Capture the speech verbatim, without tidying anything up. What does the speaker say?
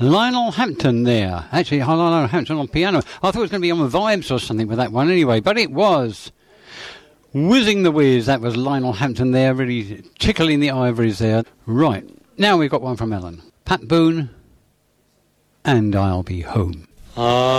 Lionel Hampton there. Actually, Lionel Hampton on piano. I thought it was going to be on the Vibes or something with that one anyway, but it was. Whizzing the Whiz. That was Lionel Hampton there, really tickling the ivories there. Right, now we've got one from Ellen. Pat Boone, and I'll Be Home. Uh.